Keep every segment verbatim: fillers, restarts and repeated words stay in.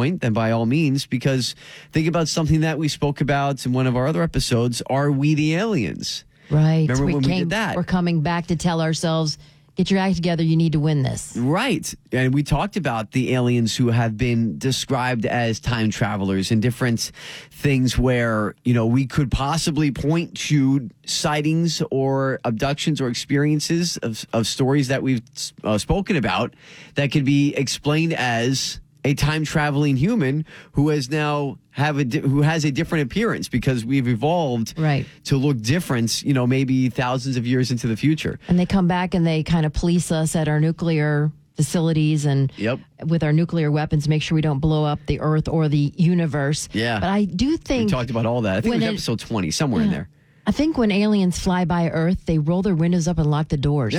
point, then by all means, because think about something that we spoke about in one of our other episodes. Are we the aliens? Right. Remember we when came, we did that? We're coming back to tell ourselves, get your act together, you need to win this. Right. And we talked about the aliens who have been described as time travelers and different things where, you know, we could possibly point to sightings or abductions or experiences of, of stories that we've uh, spoken about that could be explained as a time traveling human who has now have a di- who has a different appearance because we've evolved right. to look different, you know, maybe thousands of years into the future. And they come back and they kind of police us at our nuclear facilities and yep. with our nuclear weapons, make sure we don't blow up the Earth or the universe. Yeah. But I do think... We talked about all that. I think it was it, episode twenty, somewhere yeah, in there. I think when aliens fly by Earth, they roll their windows up and lock the doors.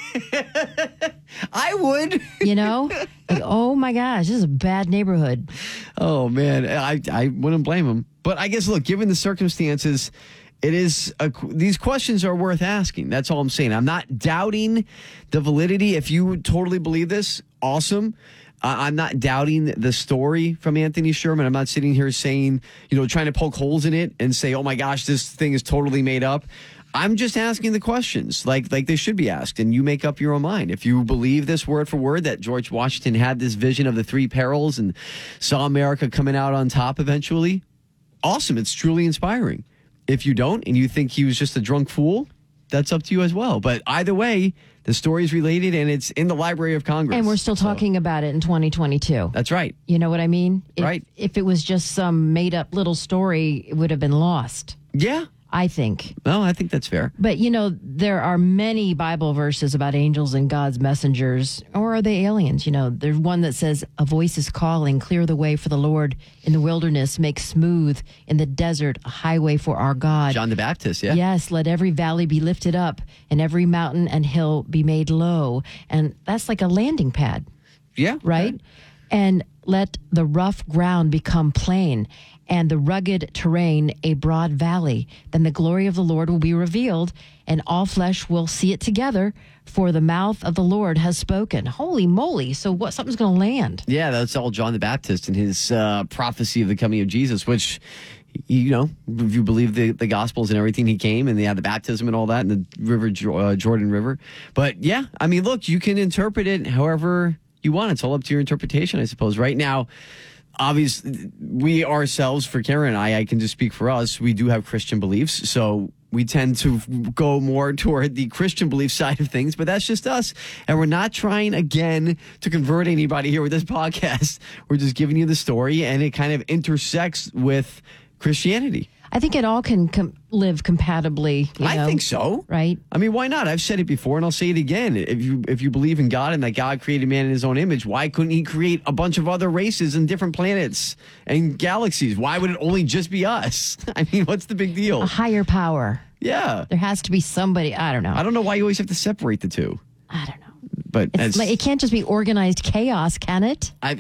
I would. You know? Like, oh my gosh, this is a bad neighborhood. Oh, man. I, I wouldn't blame them. But I guess, look, given the circumstances, it is a, these questions are worth asking. That's all I'm saying. I'm not doubting the validity. If you totally believe this, awesome. Uh, I'm not doubting the story from Anthony Sherman. I'm not sitting here saying, you know, trying to poke holes in it and say, oh my gosh, this thing is totally made up. I'm just asking the questions like like they should be asked, and you make up your own mind. If you believe this word for word that George Washington had this vision of the three perils and saw America coming out on top eventually, awesome. It's truly inspiring. If you don't and you think he was just a drunk fool, that's up to you as well. But either way, the story is related and it's in the Library of Congress. And we're still so. talking about it in twenty twenty-two. That's right. You know what I mean? If, right. If it was just some made up little story, it would have been lost. Yeah. I think. No, I think that's fair. But, you know, there are many Bible verses about angels and God's messengers. Or are they aliens? You know, there's one that says, a voice is calling, clear the way for the Lord in the wilderness, make smooth in the desert a highway for our God. John the Baptist, yeah. Yes, let every valley be lifted up and every mountain and hill be made low. And that's like a landing pad. Yeah. Right? Okay. And let the rough ground become plain and the rugged terrain a broad valley. Then the glory of the Lord will be revealed, and all flesh will see it together, for the mouth of the Lord has spoken. Holy moly. So what? Something's going to land. Yeah, that's all John the Baptist and his uh, prophecy of the coming of Jesus, which, you know, if you believe the, the Gospels and everything, he came and they had the baptism and all that in the river, uh, Jordan River. But yeah, I mean, look, you can interpret it however you want. It's all up to your interpretation, I suppose. Right now, obviously, we ourselves, for Karen and I, I can just speak for us, we do have Christian beliefs, so we tend to go more toward the Christian belief side of things, but that's just us. And we're not trying, again, to convert anybody here with this podcast. We're just giving you the story, and it kind of intersects with Christianity. I think it all can com- live compatibly. You I know, think so. Right? I mean, why not? I've said it before, and I'll say it again. If you if you believe in God and that God created man in his own image, why couldn't he create a bunch of other races and different planets and galaxies? Why would it only just be us? I mean, what's the big deal? A higher power. Yeah. There has to be somebody. I don't know. I don't know why you always have to separate the two. I don't know. But It's as, like, it can't just be organized chaos, can it? I,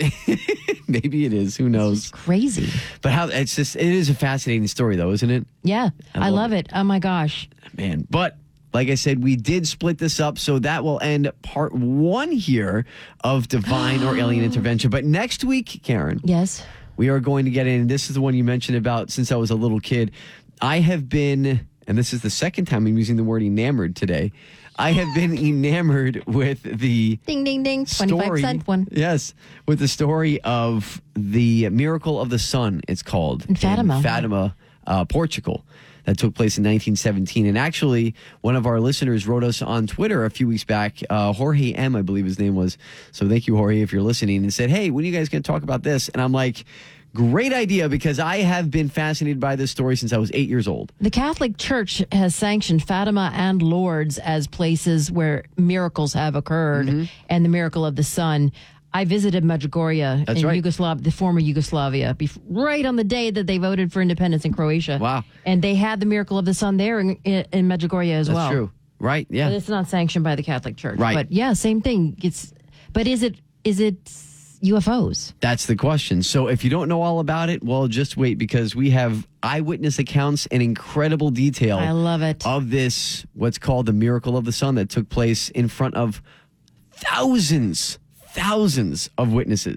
maybe it is. Who knows? It's crazy. But how it's just it is a fascinating story, though, isn't it? Yeah, I I, love love it. Oh my gosh. Man, but like I said, we did split this up, so that will end part one here of Divine or Alien Intervention. But next week, Karen, Yes. we are going to get in. This is the one you mentioned about since I was a little kid. I have been, and this is the second time I'm using the word enamored today. I have been enamored with the Ding, ding, ding. twenty-five story, cent one. Yes, with the story of the Miracle of the Sun, it's called. In Fatima. In Fatima, uh, Portugal. That took place in nineteen seventeen. And actually, one of our listeners wrote us on Twitter a few weeks back, uh, Jorge M., I believe his name was. So thank you, Jorge, if you're listening, and said, hey, when are you guys going to talk about this? And I'm like, great idea, because I have been fascinated by this story since I was eight years old. The Catholic Church has sanctioned Fatima and Lourdes as places where miracles have occurred, Mm-hmm. and the miracle of the sun. I visited Medjugorje That's in right. Yugoslavia, the former Yugoslavia, bef- right on the day that they voted for independence in Croatia. Wow. And they had the miracle of the sun there in, in, in Medjugorje as That's well. true. Right, yeah. But it's not sanctioned by the Catholic Church. Right. But yeah, same thing. It's but is it is it U F Os? That's the question. So if you don't know all about it, well, just wait, because we have eyewitness accounts and incredible detail I love it. of this, what's called the Miracle of the Sun, that took place in front of thousands, thousands of witnesses.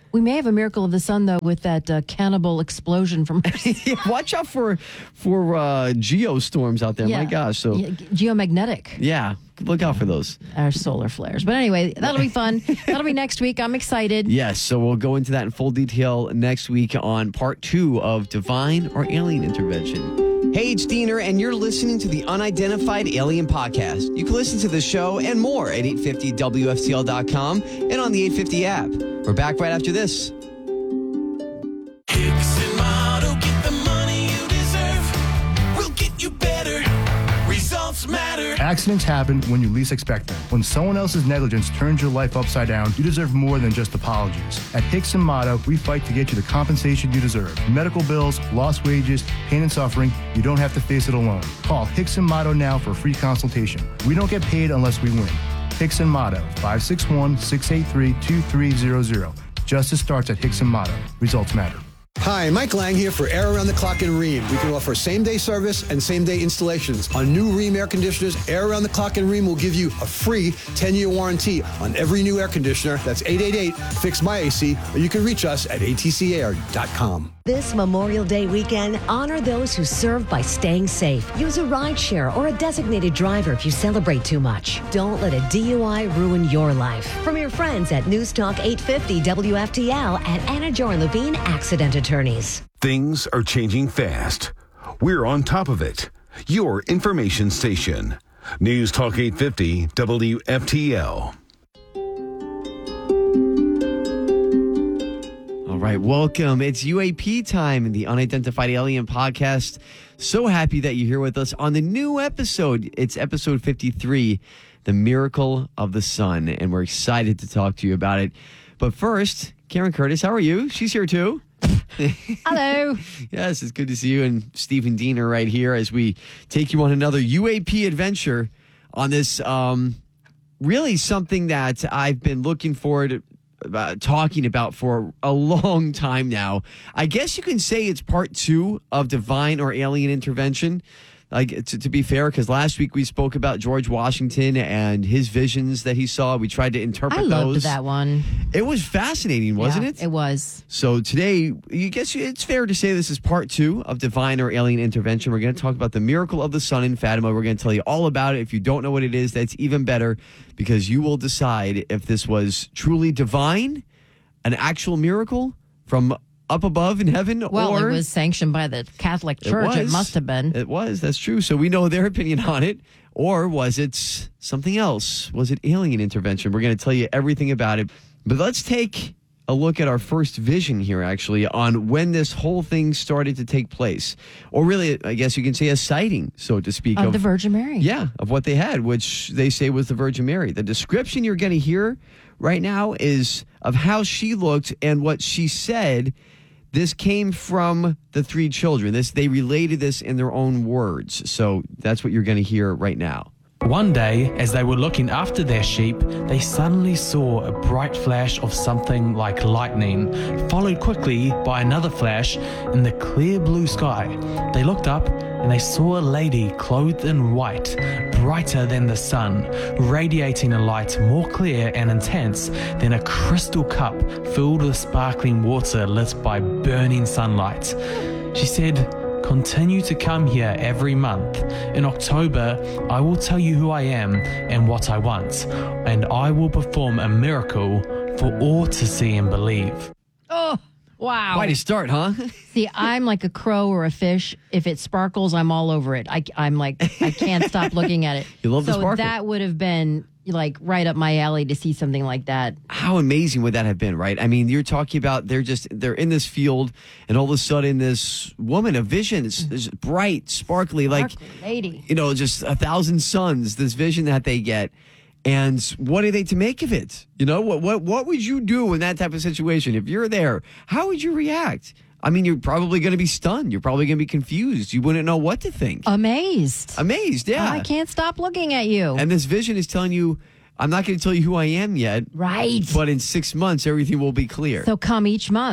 We may have a miracle of the sun, though, with that uh, cannibal explosion from Yeah, watch out for for uh, geostorms out there. Yeah. My gosh. So Yeah, geomagnetic. yeah, look out for those. Our solar flares. But anyway, that'll be fun. That'll be next week. I'm excited. Yes, so we'll go into that in full detail next week on part two of Divine or Alien Intervention. Hey, it's Diener, and you're listening to the Unidentified Alien Podcast. You can listen to the show and more at eight fifty W F T L dot com and on the eight fifty app. We're back right after this. Hicks and Motto, get the money you deserve. We'll get you better. Results matter. Accidents happen when you least expect them. When someone else's negligence turns your life upside down, you deserve more than just apologies. At Hicks and Motto, we fight to get you the compensation you deserve. Medical bills, lost wages, pain and suffering, you don't have to face it alone. Call Hicks and Motto now for a free consultation. We don't get paid unless we win. Hicks and Motto, five six one, six eight three, two three zero zero. Justice starts at Hicks and Motto. Results matter. Hi, Mike Lang here for Air Around the Clock in Rheem. We can offer same-day service and same-day installations. On new Rheem air conditioners, Air Around the Clock in Rheem will give you a free ten-year warranty on every new air conditioner. That's eight eight eight, fix my A C, or you can reach us at A T C air dot com. This Memorial Day weekend, honor those who serve by staying safe. Use a rideshare or a designated driver if you celebrate too much. Don't let a D U I ruin your life. From your friends at News Talk eight fifty W F T L and Anna Jor Levine Accident Attorneys. Things are changing fast. We're on top of it. Your information station. News Talk eight fifty W F T L. All right, welcome. It's U A P time in the Unidentified Alien Podcast. So happy that you're here with us on the new episode. It's episode fifty-three, The Miracle of the Sun, and we're excited to talk to you about it. But first, Karen Curtis, how are you? She's here too. Hello. Yes, it's good to see you and Stephen Diener right here as we take you on another U A P adventure on this um, really something that I've been looking forward to Uh, talking about for a long time now. I guess you can say it's part two of Divine or Alien Intervention. Like to, to be fair, because last week we spoke about George Washington and his visions that he saw. We tried to interpret I loved those. that one. It was fascinating, wasn't Yeah, it? It was. So today, you guess it's fair to say this is part two of Divine or Alien Intervention. We're going to talk about the miracle of the sun in Fatima. We're going to tell you all about it. If you don't know what it is, that's even better because you will decide if this was truly divine, an actual miracle from up above in heaven, Well, or it was sanctioned by the Catholic Church. It, was. must have been. It was. That's true. So we know their opinion on it. Or was it something else? Was it alien intervention? We're going to tell you everything about it. But let's take a look at our first vision here, actually, on when this whole thing started to take place. Or really, I guess you can say a sighting, so to speak. Of, of the Virgin Mary. Yeah, of what they had, which they say was the Virgin Mary. The description you're going to hear right now is of how she looked and what she said. This came from the three children. This they related this in their own words. So that's what you're going to hear right now. One day, as they were looking after their sheep, they suddenly saw a bright flash of something like lightning, followed quickly by another flash in the clear blue sky. They looked up and they saw a lady clothed in white, brighter than the sun, radiating a light more clear and intense than a crystal cup filled with sparkling water lit by burning sunlight. She said, "Continue to come here every month. In October, I will tell you who I am and what I want, and I will perform a miracle for all to see and believe." Oh, wow. Quite a start, huh? See, I'm like a crow or a fish. If it sparkles, I'm all over it. I, I'm like, I can't stop looking at it. You love the so sparkle. that would have been like right up my alley to see something like that. How amazing would that have been, right? I mean, you're talking about they're just they're in this field, and all of a sudden, this woman, a vision, is, is bright, sparkly, like Sparkly lady. you know, just a thousand suns. This vision that they get, and what are they to make of it? You know, what what what would you do in that type of situation if you're there? How would you react? I mean, you're probably going to be stunned. You're probably going to be confused. You wouldn't know what to think. Amazed. Amazed, yeah. I can't stop looking at you. And this vision is telling you, I'm not going to tell you who I am yet, right. but in six months, everything will be clear. So come each month.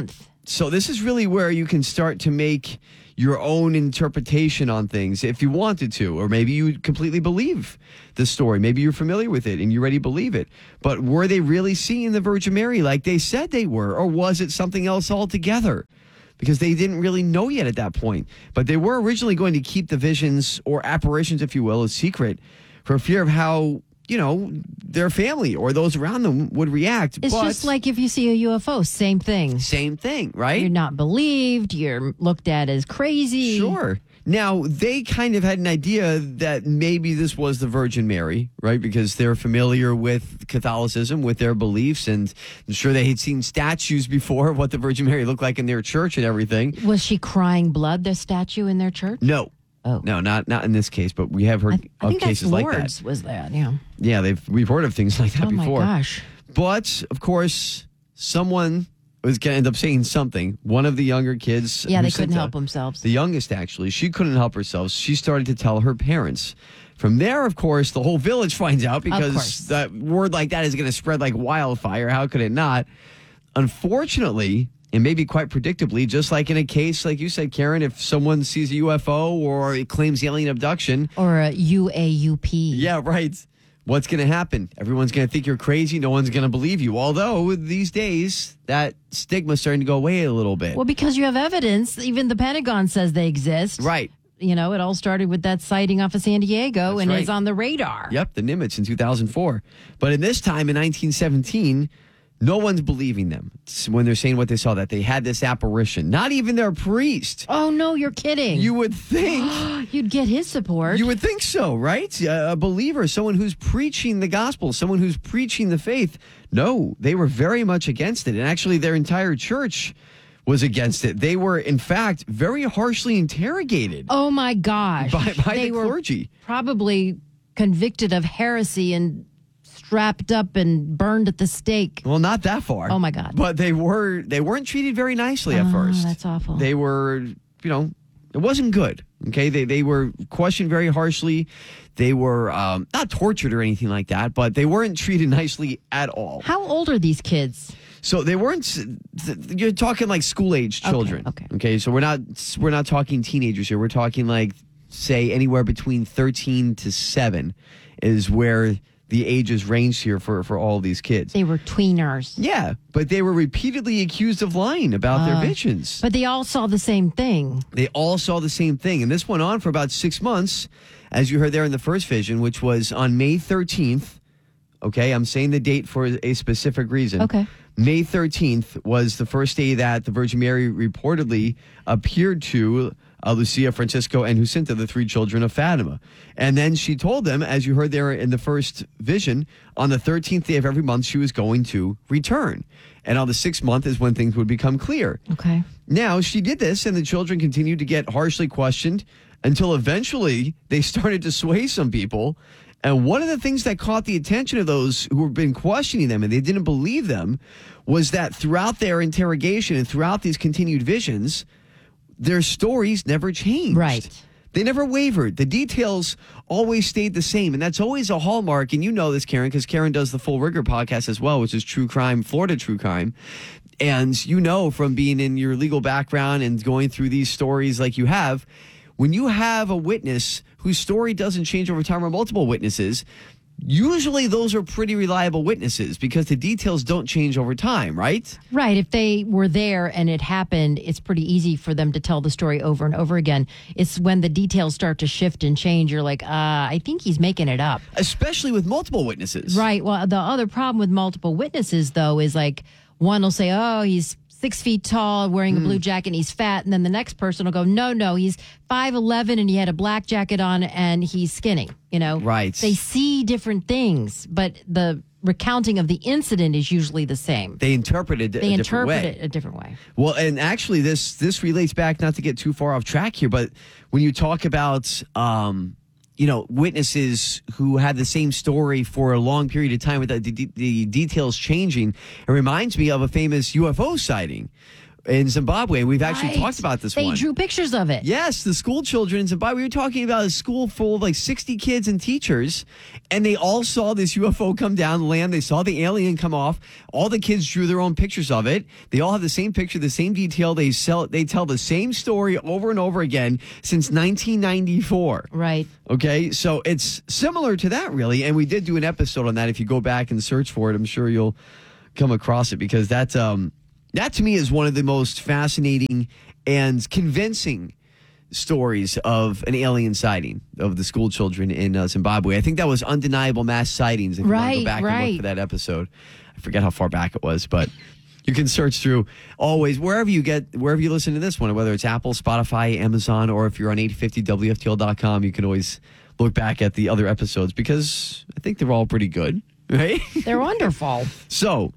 So this is really where you can start to make your own interpretation on things if you wanted to, or maybe you completely believe the story. Maybe you're familiar with it and you already believe it. But were they really seeing the Virgin Mary like they said they were, or was it something else altogether? Because they didn't really know yet at that point. But they were originally going to keep the visions or apparitions, if you will, a secret for fear of how, you know, their family or those around them would react. It's but just like if you see a U F O, same thing. Same thing, right? You're not believed. You're looked at as crazy. Sure. Now, they kind of had an idea that maybe this was the Virgin Mary, right? Because they're familiar with Catholicism, with their beliefs, and I'm sure they had seen statues before of what the Virgin Mary looked like in their church and everything. Was she crying blood, the statue in their church? No. Oh. No, not not in this case, but we have heard I, I of think cases that's like Lourdes that. was that, yeah. Yeah, they've we've heard of things like that Oh, before. my gosh. But, of course, someone was going to end up saying something. One of the younger kids. Yeah, they couldn't Lucinda, help themselves. The youngest, actually. She couldn't help herself. She started to tell her parents. From there, of course, the whole village finds out because course. that word like that is going to spread like wildfire. How could it not? Unfortunately, and maybe quite predictably, just like in a case, like you said, Karen, if someone sees a U F O or it claims alien abduction. Or a U A U P. Yeah, right. What's going to happen? Everyone's going to think you're crazy. No one's going to believe you. Although these days, that stigma's starting to go away a little bit. Well, because you have evidence. Even the Pentagon says they exist. Right. You know, it all started with that sighting off of San Diego That's and right. is on the radar. Yep, the Nimitz in two thousand four. But in this time, in nineteen seventeen, no one's believing them when they're saying what they saw, that they had this apparition. Not even their priest. Oh, no, you're kidding. You would think. You'd get his support. You would think so, right? A, a believer, someone who's preaching the gospel, someone who's preaching the faith. No, they were very much against it. And actually, their entire church was against it. They were, in fact, very harshly interrogated Oh, my gosh. by, by they the were clergy. probably convicted of heresy and strapped up and burned at the stake. Well, not that far. Oh, my God. But they were they weren't treated very nicely at Oh, first. that's awful. They were, you know, it wasn't good. Okay, they they were questioned very harshly. They were um, not tortured or anything like that, but they weren't treated nicely at all. How old are these kids? So they weren't. You're talking like school age children. Okay, okay. Okay. So we're not we're not talking teenagers here. We're talking like, say, anywhere between thirteen to seven is where the ages range here for for all these kids. They were tweeners. Yeah, but they were repeatedly accused of lying about their Uh, visions. But they all saw the same thing. They all saw the same thing. And this went on for about six months, as you heard there in the first vision, which was on May thirteenth. Okay, I'm saying the date for a specific reason. Okay. May thirteenth was the first day that the Virgin Mary reportedly appeared to uh, Lucia, Francisco, and Jacinta, the three children of Fatima. And then she told them, as you heard there in the first vision, on the thirteenth day of every month, she was going to return. And on the sixth month is when things would become clear. Okay. Now, she did this, and the children continued to get harshly questioned until eventually they started to sway some people. And one of the things that caught the attention of those who had been questioning them and they didn't believe them was that throughout their interrogation and throughout these continued visions, their stories never changed. Right. They never wavered. The details always stayed the same. And that's always a hallmark. And you know this, Karen, because Karen does the Full Rigor podcast as well, which is true crime, Florida true crime. And you know from being in your legal background and going through these stories like you have, when you have a witness whose story doesn't change over time or multiple witnesses, usually those are pretty reliable witnesses because the details don't change over time, right? Right. If they were there and it happened, it's pretty easy for them to tell the story over and over again. It's when the details start to shift and change, you're like, uh, I think he's making it up. Especially with multiple witnesses. Right. Well, the other problem with multiple witnesses, though, is like one will say, oh, he's six feet tall, wearing a blue jacket, and he's fat. And then the next person will go, no, no, he's five eleven and he had a black jacket on and he's skinny, you know? Right. They see different things, but the recounting of the incident is usually the same. They interpret it a They different interpret way. it a different way. Well, and actually, this this relates back, not to get too far off track here, but when you talk about, um, you know, witnesses who had the same story for a long period of time without the, the details changing, it reminds me of a famous U F O sighting. in Zimbabwe. We've actually Right. talked about this They one. drew pictures of it. Yes, the school children in Zimbabwe. We were talking about a school full of like sixty kids and teachers, and they all saw this U F O come down, land. They saw the alien come off. All the kids drew their own pictures of it. They all have the same picture, the same detail. They sell. They tell the same story over and over again since nineteen ninety-four. Right. Okay, so it's similar to that, really. And we did do an episode on that. If you go back and search for it, I'm sure you'll come across it because that's um that to me is one of the most fascinating and convincing stories of an alien sighting of the school children in uh, Zimbabwe. I think that was Undeniable Mass Sightings. If you want to Right, go back and right. look for that episode, I forget how far back it was, but you can search through always wherever you get wherever you listen to this one, whether it's Apple, Spotify, Amazon, or if you're on eight fifty W F T L dot com, you can always look back at the other episodes because I think they're all pretty good, right? They're wonderful. So,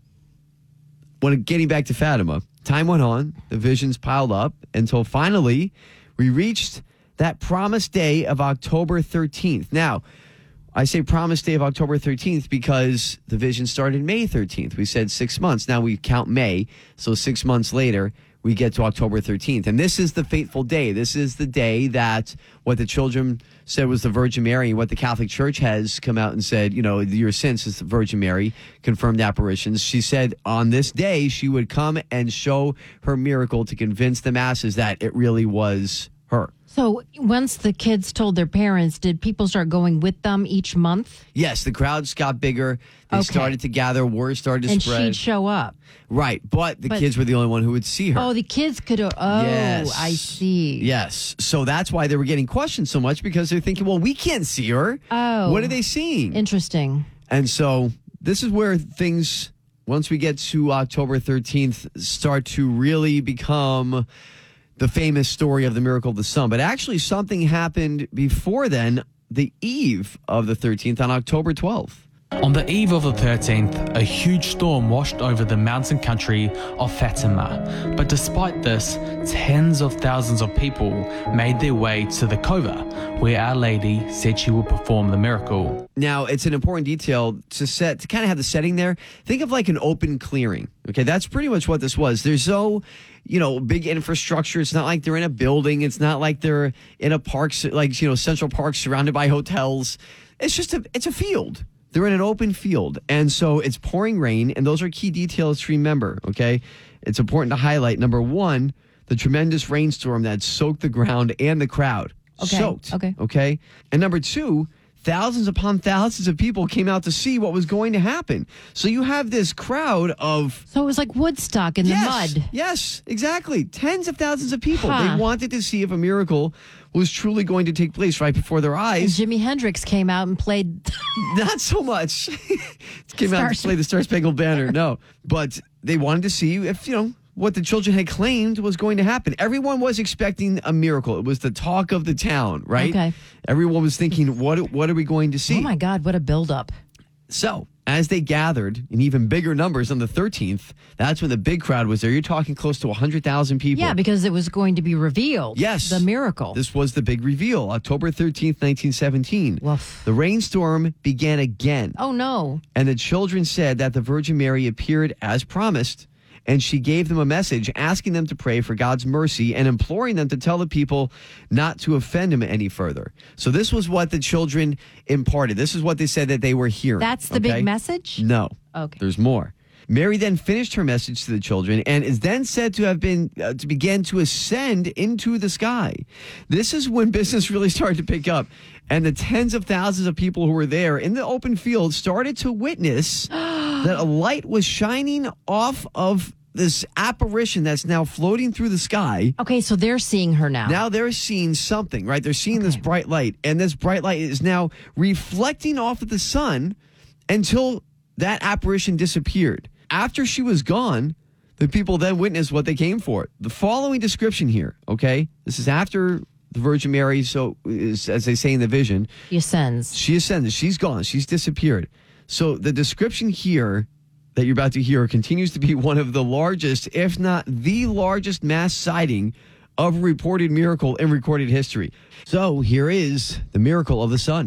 when getting back to Fatima, time went on, the visions piled up until finally we reached that promised day of October thirteenth. Now, I say promised day of October thirteenth because the vision started May thirteenth. We said six months. Now we count May, so six months later, we get to October thirteenth. And this is the fateful day. This is the day that what the children said was the Virgin Mary, and what the Catholic Church has come out and said, you know, your since is the Virgin Mary, confirmed apparitions. She said on this day she would come and show her miracle to convince the masses that it really was her. So once the kids told their parents, did people start going with them each month? Yes, the crowds got bigger. They Okay. started to gather. Word started to And spread. she'd show up. Right, but the But- kids were the only one who would see her. Oh, the kids could. Oh, Yes. I see. Yes. So that's why they were getting questioned so much because they're thinking, well, we can't see her. Oh. What are they seeing? Interesting. And so this is where things, once we get to October thirteenth, start to really become the famous story of the miracle of the sun. But actually, something happened before then, the eve of the thirteenth, on October twelfth. On the eve of the thirteenth, a huge storm washed over the mountain country of Fatima. But despite this, tens of thousands of people made their way to the cova, where Our Lady said she would perform the miracle. Now, it's an important detail to set, to kind of have the setting there. Think of like an open clearing. Okay, that's pretty much what this was. There's no, you know, big infrastructure. It's not like they're in a building. It's not like they're in a park, like, you know, Central Park surrounded by hotels. It's just a, it's a field. They're in an open field. And so it's pouring rain. And those are key details to remember. Okay, it's important to highlight. Number one, the tremendous rainstorm that soaked the ground and the crowd. Okay, Soaked. okay. Okay. And number two, thousands upon thousands of people came out to see what was going to happen. So you have this crowd of So it was like Woodstock in yes, the mud. yes, exactly, tens of thousands of people. Huh. They wanted to see if a miracle was truly going to take place right before their And eyes. Jimi Hendrix came out and played. Not so much. Came out to Stars- play the Star Spangled Banner. No, but they wanted to see if, you know, what the children had claimed was going to happen. Everyone was expecting a miracle. It was the talk of the town, right? Okay. Everyone was thinking, what what are we going to see? Oh my God, what a buildup. So, as they gathered in even bigger numbers on the thirteenth, that's when the big crowd was there. You're talking close to one hundred thousand people. Yeah, because it was going to be revealed. Yes. The miracle. This was the big reveal, October thirteenth, nineteen seventeen. Woof. The rainstorm began again. Oh, no. And the children said that the Virgin Mary appeared as promised, and she gave them a message asking them to pray for God's mercy and imploring them to tell the people not to offend him any further. So this was what the children imparted. This is what they said that they were hearing. That's the okay? big message? No. Okay. There's more. Mary then finished her message to the children and is then said to have been uh, to begin to ascend into the sky. This is when business really started to pick up, and the tens of thousands of people who were there in the open field started to witness that a light was shining off of this apparition that's now floating through the sky. Okay, so they're seeing her now. Now they're seeing something, right? They're seeing this bright light, and this bright light is now reflecting off of the sun until that apparition disappeared. After she was gone, the people then witnessed what they came for. The following description here, okay? This is after the Virgin Mary, so is, as they say in the vision, She ascends. she ascended. She's gone. She's disappeared. So the description here that you're about to hear continues to be one of the largest, if not the largest, mass sighting of a reported miracle in recorded history. So here is the miracle of the sun.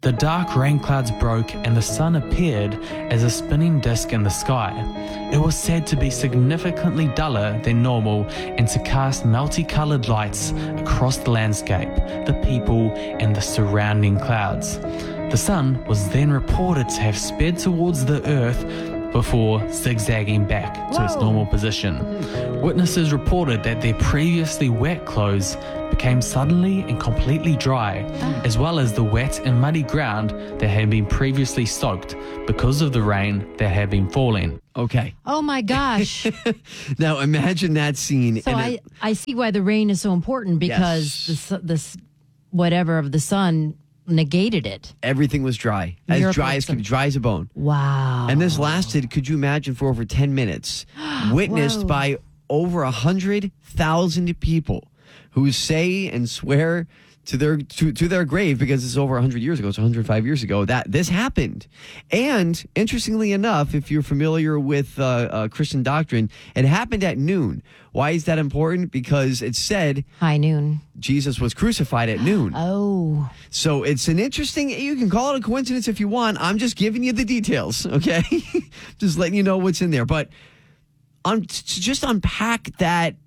the dark rain clouds broke and the sun appeared as a spinning disk in the sky. It was said to be significantly duller than normal and to cast multicolored lights across the landscape, the people, and the surrounding clouds. The sun was then reported to have sped towards the earth before zigzagging back to its normal position. Witnesses reported that their previously wet clothes became suddenly and completely dry, as well as the wet and muddy ground that had been previously soaked because of the rain that had been falling. Okay. Oh my gosh. Now imagine that scene. So and I, it- I see why the rain is so important, because Yes. the su- this whatever of the sun negated it. everything was dry, as Miracle dry of as sun. could be, dry as a bone. Wow. And this lasted, could you imagine, for over ten minutes, witnessed Whoa. by over one hundred thousand people who say and swear to their to, to their grave, because it's over one hundred years ago, it's one hundred five years ago, that this happened. And interestingly enough, if you're familiar with uh, uh, Christian doctrine, it happened at noon. Why is that important? Because it said High noon. Jesus was crucified at noon. Oh. So it's an interesting, you can call it a coincidence if you want. I'm just giving you the details, okay? Just letting you know what's in there. But on, to just unpack that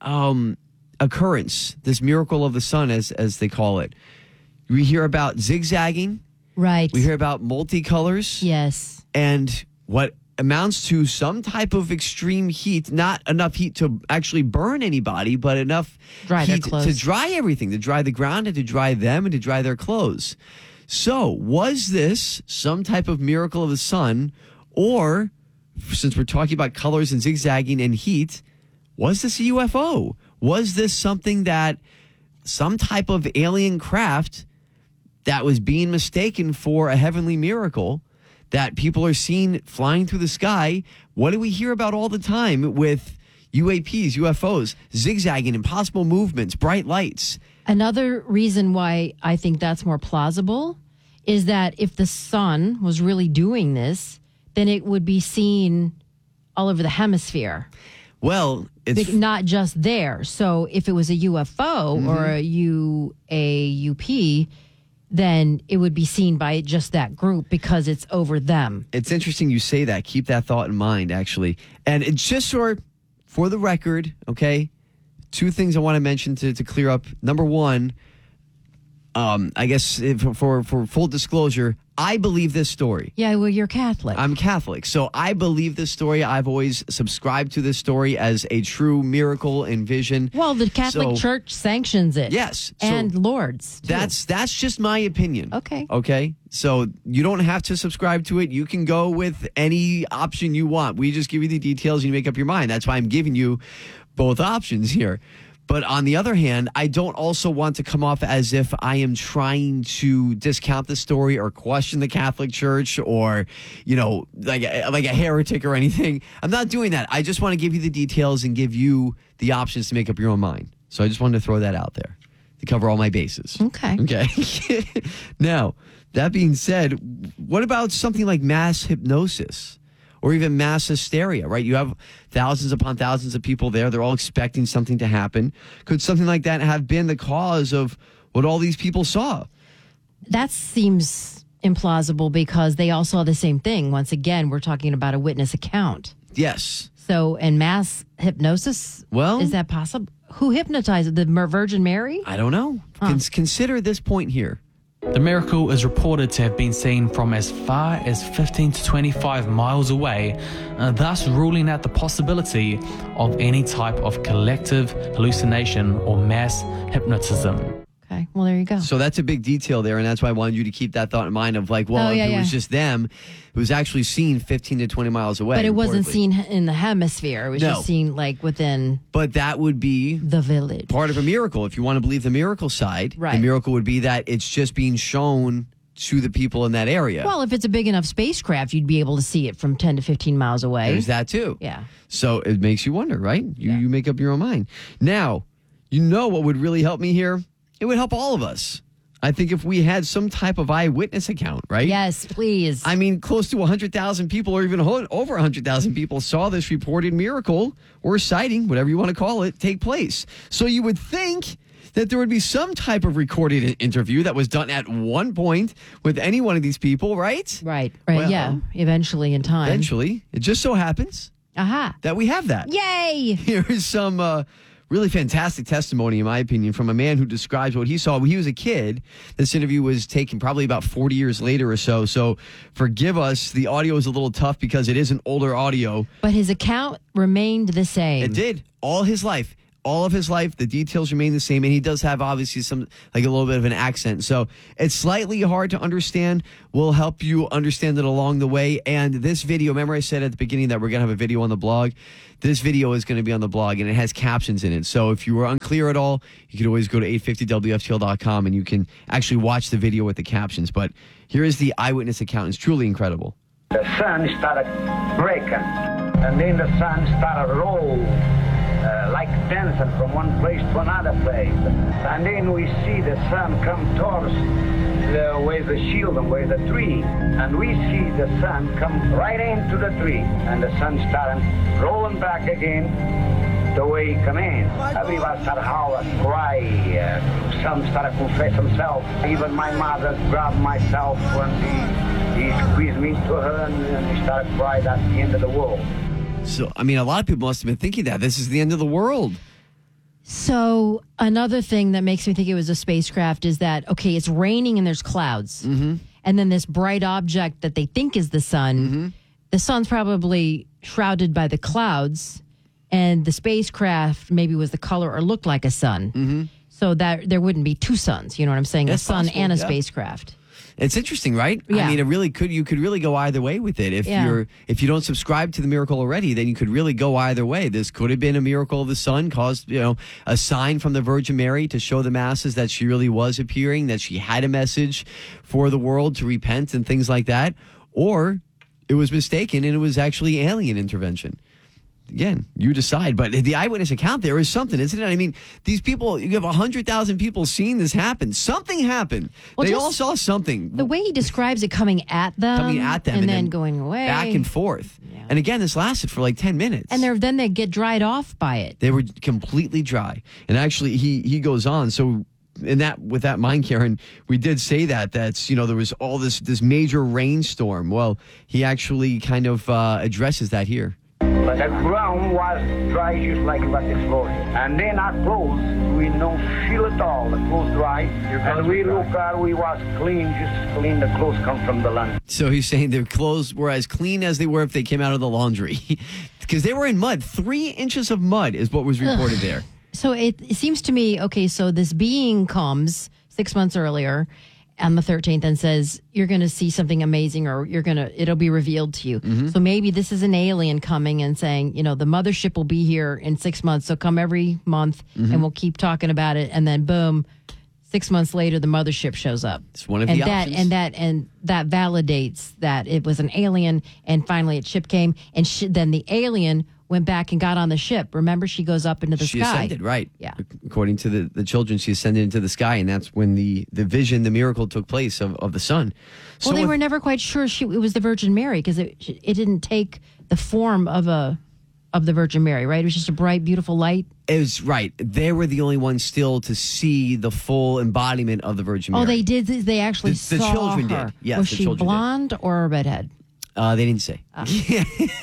um, occurrence, this miracle of the sun, as, as they call it. We hear about zigzagging. Right. We hear about multicolors. Yes. And what amounts to some type of extreme heat, not enough heat to actually burn anybody, but enough Dry their heat clothes. to dry everything, to dry the ground and to dry them and to dry their clothes. So, was this some type of miracle of the sun, or, since we're talking about colors and zigzagging and heat, was this a U F O? Was this something that some type of alien craft that was being mistaken for a heavenly miracle that people are seeing flying through the sky? What do we hear about all the time with U A Ps, U F Os, zigzagging, impossible movements, bright lights? Another reason why I think that's more plausible is that if the sun was really doing this, then it would be seen all over the hemisphere, Well, it's Big- not just there. So if it was a U F O or a U A U P, then it would be seen by just that group because it's over them. it's interesting you say that. Keep that thought in mind, actually. And it just sort for the record, okay, two things I want to mention to, to clear up. Number one, um, I guess if, for, for full disclosure, I believe this story. Yeah, well, you're Catholic. I'm Catholic, so I believe this story. I've always subscribed to this story as a true miracle and vision. well, the Catholic So- Church sanctions it. Yes, so and Lords. too. That's that's just my opinion. Okay. Okay. So you don't have to subscribe to it. You can go with any option you want. We just give you the details and you make up your mind. That's why I'm giving you both options here. But on the other hand, I don't also want to come off as if I am trying to discount the story or question the Catholic Church or, you know, like a, like a heretic or anything. I'm not doing that. I just want to give you the details and give you the options to make up your own mind. So I just wanted to throw that out there to cover all my bases. Okay. Okay. Now, that being said, what about something like mass hypnosis? Or even mass hysteria, right? You have thousands upon thousands of people there. They're all expecting something to happen. Could something like that have been the cause of what all these people saw? That seems implausible because they all saw the same thing. Once again, we're talking about a witness account. Yes. So, and mass hypnosis? Well- is that possible? Who hypnotized the Mer- Virgin Mary? I don't know. Cons- consider this point here. The miracle is reported to have been seen from as far as fifteen to twenty-five miles away, uh, thus ruling out the possibility of any type of collective hallucination or mass hypnotism. Okay, well, there you go. So that's a big detail there, and that's why I wanted you to keep that thought in mind of like, well, Oh, yeah, if it was yeah. just them, it was actually seen fifteen to twenty miles away. But it wasn't reportedly. seen in the hemisphere. It was No. just seen like within But that would be the village. part of a miracle. If you want to believe the miracle side, the Right. miracle would be that it's just being shown to the people in that area. Well, if it's a big enough spacecraft, you'd be able to see it from ten to fifteen miles away. There's that too. Yeah. So it makes you wonder, right? You you make up your own mind. Now, you know what would really help me here? It would help all of us. I think if we had some type of eyewitness account, right? Yes, please. I mean, close to one hundred thousand people or even ho- over one hundred thousand people saw this reported miracle or sighting, whatever you want to call it, take place. So you would think that there would be some type of recorded i- interview that was done at one point with any one of these people, right? Right. Right. Well, yeah. Eventually in time. Eventually, it just so happens Aha. that we have that. Yay. Here is some uh, really fantastic testimony, in my opinion, from a man who describes what he saw when he was a kid. This interview was taken probably about forty years later or so. So forgive us. The audio is a little tough because it is an older audio. But his account remained the same. It did all his life. All of his life, the details remain the same, and he does have obviously some, like a little bit of an accent. So it's slightly hard to understand. We'll help you understand it along the way. And this video, remember I said at the beginning that we're going to have a video on the blog? This video is going to be on the blog, and it has captions in it. So if you were unclear at all, you could always go to eight fifty W F T L dot com, and you can actually watch the video with the captions. But here is the eyewitness account. It's truly incredible. The sun started breaking, and then the sun started roll, uh, like dancing from one place to another place. And then we see the sun come towards the where the shield and where the tree, and we see the sun come right into the tree, and the sun started rolling back again the way he come in. Everyone started howling, cry. Uh, some started confess himself. Even my mother grabbed myself when he. He squeezed me to her and, and he started crying. That's the end of the world. So, I mean, a lot of people must have been thinking that this is the end of the world. So another thing that makes me think it was a spacecraft is that, okay, it's raining and there's clouds. Mm-hmm. And then this bright object that they think is the sun, Mm-hmm. the sun's probably shrouded by the clouds, and the spacecraft maybe was the color or looked like a sun. Mm-hmm. So that there wouldn't be two suns, you know what I'm saying? That's a sun possible, and a yeah. spacecraft. It's interesting, right? Yeah. I mean, it really could. You could really go either way with it. If Yeah. you're, if you don't subscribe to the miracle already, then you could really go either way. This could have been a miracle of the sun, caused, you know, a sign from the Virgin Mary to show the masses that she really was appearing, that she had a message for the world to repent and things like that, or it was mistaken and it was actually alien intervention. Again, you decide. But the eyewitness account there is something, isn't it? I mean, these people, you have one hundred thousand people seeing this happen. Something happened. Well, they just all saw something. The way he describes it coming at them, coming at them and, and, then, then going away, back and forth. Yeah. And again, this lasted for like ten minutes. and they're, then they get dried off by it. They were completely dry. And actually, he he goes on. So in that, with that mind, Karen, we did say that that's, you know, there was all this this major rainstorm. Well, he actually kind of uh, addresses that here. But the ground was dry just like it was exploding. And then our clothes, we don't feel at all. The clothes dry. And we look at, we was clean, just clean. The clothes come from the laundry. So he's saying their clothes were as clean as they were if they came out of the laundry. Because they were in mud. Three inches of mud is what was reported there. So it, it seems to me, okay, so this being comes six months earlier on the thirteenth and says, you're going to see something amazing, or you're going to, it'll be revealed to you. Mm-hmm. So maybe this is an alien coming and saying, you know, the mothership will be here in six months. So come every month Mm-hmm. and we'll keep talking about it. And then boom, six months later, the mothership shows up. It's one of and the that, options. And that, and that validates that it was an alien. And finally, a ship came, and sh- then the alien went back and got on the ship. Remember, she goes up into the She sky. ascended, right. Yeah. According to the, the children, she ascended into the sky, and that's when the, the vision, the miracle took place of, of the sun. So Well, they with- were never quite sure she it was the Virgin Mary, because it it didn't take the form of a of the Virgin Mary, right? It was just a bright, beautiful light. It was right. They were the only ones still to see the full embodiment of the Virgin Mary. Oh, they did. They actually The- the saw children her. did. Yes, was the she children did. blonde or a redhead? Uh, they didn't say. they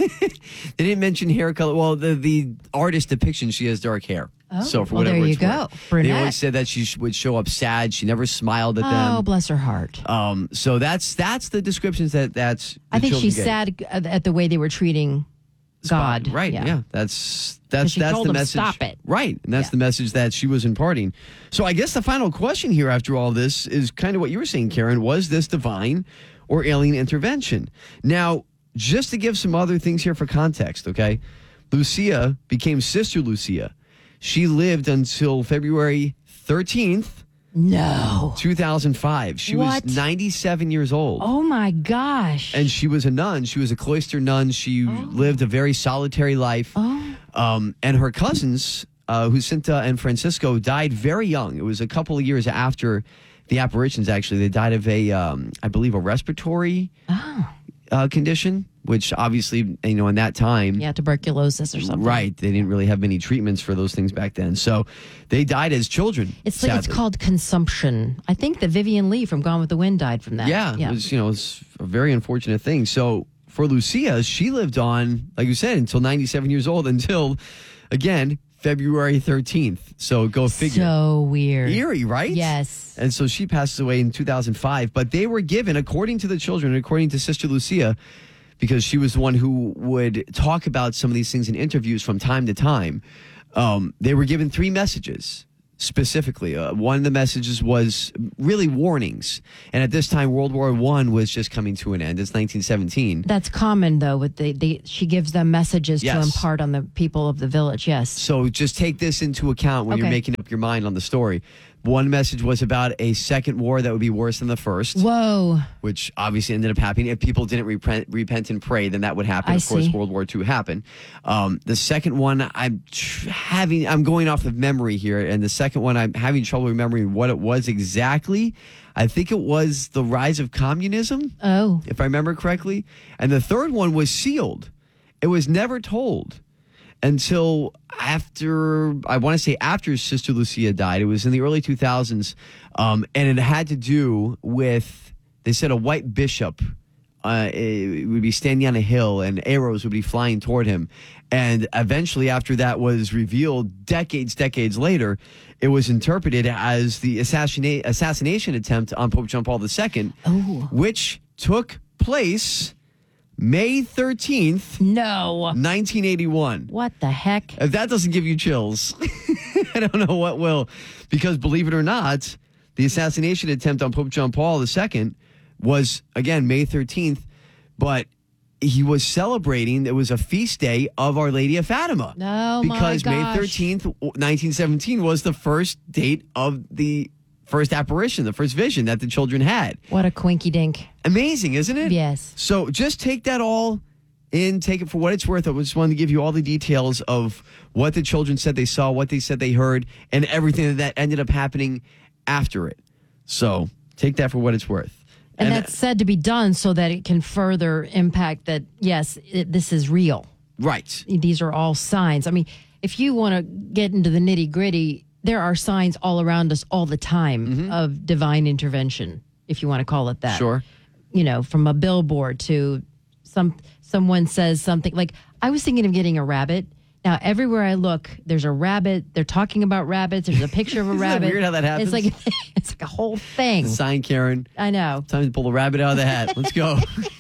didn't mention hair color. Well, the the artist depiction, she has dark hair. Oh, so for well, whatever there you it's go. worth. Brunette. They always said that she sh- would show up sad. She never smiled at Oh, them. bless her heart. Um, so that's that's the descriptions that that's. the I think children she's gave. sad at at the way they were treating God. Right. Yeah. That's that's she that's told the them, message. "Stop it." Right. And that's Yeah. the message that she was imparting. So I guess the final question here after all this is kind of what you were saying, Karen. Was this divine or alien intervention? Now, just to give some other things here for context, okay? Lucia became Sister Lucia. She lived until February thirteenth, No. two thousand five. She What? was ninety-seven years old. Oh my gosh. And she was a nun. She was a cloister nun. She lived a very solitary life. Oh. Um, and her cousins, uh, Jacinta and Francisco, died very young. It was a couple of years after the apparitions, actually. They died of a, um, I believe, a respiratory Oh. uh, condition. which obviously, you know, in that time, Yeah, tuberculosis or something. right, they didn't really have many treatments for those things back then. So they died as children. It's like it's sadly. called consumption. I think that Vivian Lee from Gone with the Wind died from that. Yeah, it was, you know, it's a very unfortunate thing. So for Lucia, she lived on, like you said, until ninety-seven years old, until, again, February thirteenth. So go figure. So weird. Eerie, right? Yes. And so she passes away in two thousand five. But they were given, according to the children, and according to Sister Lucia, because she was the one who would talk about some of these things in interviews from time to time, um, they were given three messages. Specifically, uh, one of the messages was really warnings, and at this time, World War One was just coming to an end. It's nineteen seventeen. That's common, though. With the, the she gives them messages Yes. to impart on the people of the village. Yes. So just take this into account when you're Okay. making up your mind on the story. One message was about a second war that would be worse than the first, Whoa. which obviously ended up happening. If people didn't repent, repent and pray, then that would happen. I of course, see. World War Two happened. Um, the second one, I'm tr- having, I'm going off of memory here, and the second one, I'm having trouble remembering what it was exactly. I think it was the rise of communism, Oh. if I remember correctly. And the third one was sealed. It was never told until after, I want to say after Sister Lucia died. It was in the early two thousands. Um, and it had to do with, they said a white bishop uh, it would be standing on a hill and arrows would be flying toward him. And eventually, after that was revealed, decades, decades later, it was interpreted as the assassina- assassination attempt on Pope John Paul the Second, Oh. which took place May thirteenth, No. nineteen eighty-one. What the heck? If that doesn't give you chills, I don't know what will. Because believe it or not, the assassination attempt on Pope John Paul the Second was, again, May thirteenth, but he was celebrating, it was a feast day of Our Lady of Fatima. Oh, my Because May gosh. thirteenth, nineteen seventeen was the first date of the first apparition, the first vision that the children had. What a quinky dink. Amazing, isn't it? Yes. So just take that all in, take it for what it's worth. I just wanted to give you all the details of what the children said they saw, what they said they heard, and everything that ended up happening after it. So take that for what it's worth. And, that's said to be done so that it can further impact that, yes, it, this is real. Right. These are all signs. I mean, if you want to get into the nitty gritty, there are signs all around us all the time Mm-hmm. of divine intervention, if you want to call it that. Sure. You know, from a billboard to some someone says something like, I was thinking of getting a rabbit. Now, everywhere I look, there's a rabbit. They're talking about rabbits. There's a picture of a Isn't that rabbit. weird how that happens? It's like it's like a whole thing. Sign, Karen. I know. Time to pull the rabbit out of the hat. Let's go.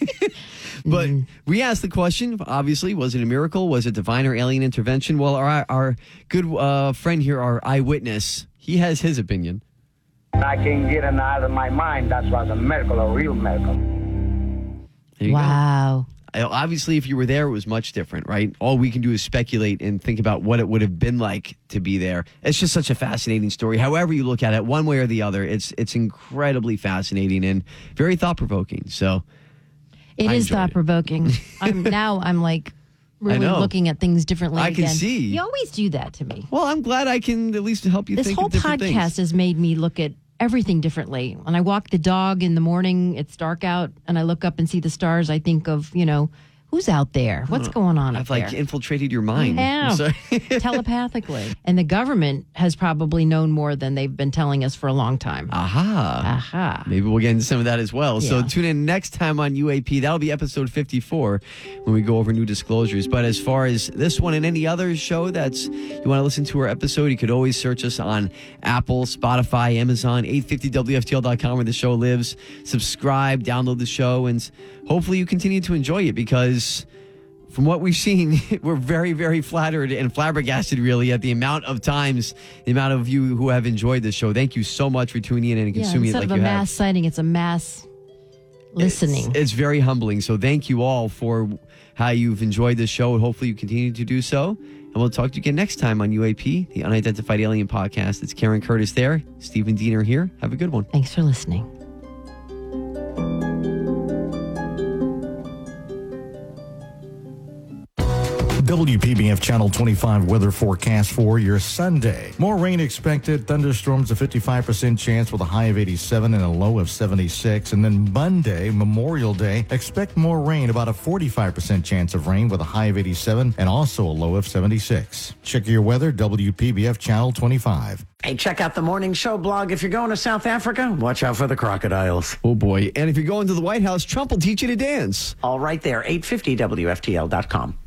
But we asked the question, obviously, was it a miracle? Was it divine or alien intervention? Well, our our good uh, friend here, our eyewitness, he has his opinion. I can get it out of my mind. That was a miracle, a real miracle. There you go. Wow. I- Obviously, if you were there, it was much different, right? All we can do is speculate and think about what it would have been like to be there. It's just such a fascinating story. However you look at it, one way or the other, it's it's incredibly fascinating and very thought-provoking. So It I is enjoyed it. thought provoking. I'm now I'm like really know. looking at things differently. I can again. see. You always do that to me. Well, I'm glad I can at least help you This think whole of different podcast things. has made me look at everything differently. When I walk the dog in the morning, it's dark out, and I look up and see the stars. I think of, you know, who's out there? What's going on I've up like there? infiltrated your mind. Yeah. I'm sorry. Telepathically. And the government has probably known more than they've been telling us for a long time. Aha. Aha. Maybe we'll get into some of that as well. So Yeah. tune in next time on U A P. That'll be episode fifty-four when we go over new disclosures. But as far as this one and any other show that's you want to listen to our episode, you could always search us on Apple, Spotify, Amazon, eight fifty W F T L dot com where the show lives. Subscribe, download the show, and hopefully you continue to enjoy it because from what we've seen, we're very, very flattered and flabbergasted, really, at the amount of times, the amount of you who have enjoyed this show. Thank you so much for tuning in and Yeah, consuming instead it like of a you mass have. sighting, it's a mass listening. It's, it's very humbling. So thank you all for how you've enjoyed this show, and hopefully you continue to do so. And we'll talk to you again next time on U A P, the Unidentified Alien Podcast. It's Karen Curtis there, Stephen Diener here. Have a good one. Thanks for listening. W P B F Channel twenty-five weather forecast for your Sunday. More rain expected. Thunderstorms, a fifty-five percent chance with a high of eighty-seven and a low of seventy-six. And then Monday, Memorial Day, expect more rain, about a forty-five percent chance of rain with a high of eighty-seven and also a low of seventy-six. Check your weather, W P B F Channel twenty-five. Hey, check out the Morning Show blog. If you're going to South Africa, watch out for the crocodiles. Oh, boy. And if you're going to the White House, Trump will teach you to dance. All right there, eight fifty W F T L dot com.